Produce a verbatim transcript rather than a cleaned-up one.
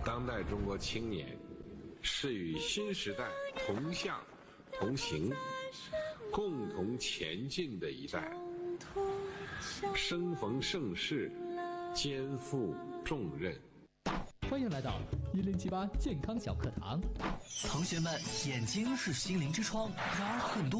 当代中国青年是与新时代同向同行、共同前进的一代，生逢盛世，肩负重任。 欢迎来到一零七八健康小课堂。 同学们，眼睛是心灵之窗，然而很多